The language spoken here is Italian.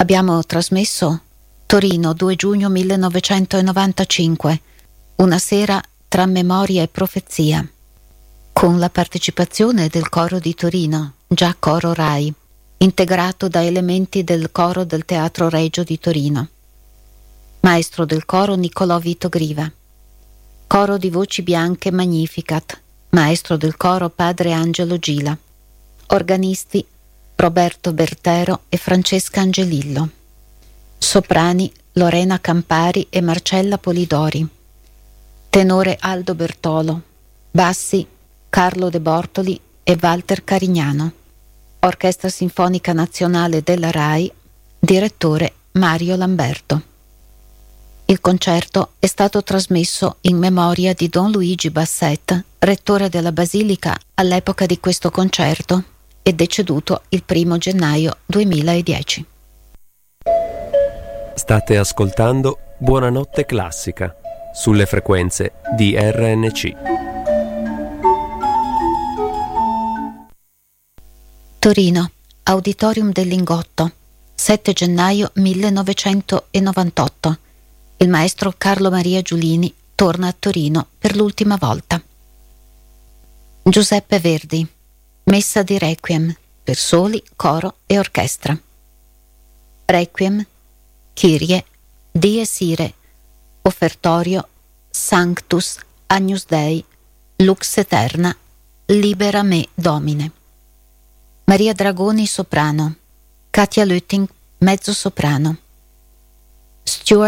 Abbiamo trasmesso Torino, 2 giugno 1995, una sera tra memoria e profezia, con la partecipazione del coro di Torino, già coro Rai, integrato da elementi del coro del Teatro Regio di Torino. Maestro del coro Niccolò Vito Griva. Coro di voci bianche Magnificat. Maestro del coro Padre Angelo Gila. Organisti Roberto Bertero e Francesca Angelillo. Soprani Lorena Campari e Marcella Polidori. Tenore Aldo Bertolo. Bassi Carlo De Bortoli e Walter Carignano. Orchestra Sinfonica Nazionale della RAI. Direttore Mario Lamberto. Il concerto è stato trasmesso in memoria di Don Luigi Basset, rettore della Basilica all'epoca di questo concerto e deceduto il 1 gennaio 2010. State ascoltando Buonanotte Classica sulle frequenze di RNC. Torino, Auditorium del Lingotto, 7 gennaio 1998. Il maestro Carlo Maria Giulini torna a Torino per l'ultima volta. Giuseppe Verdi, Messa di Requiem per soli, coro e orchestra. Requiem, Kyrie, Dies Irae, Offertorio, Sanctus, Agnus Dei, Lux Aeterna, Libera me, Domine. Maria Dragoni, soprano. Katia Lütting, mezzo soprano. Stuart